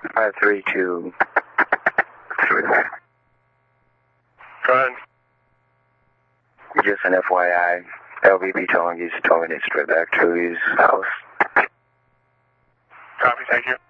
532. Go ahead. Just an FYI, LVP told me to terminate straight back to his house. Copy, thank you.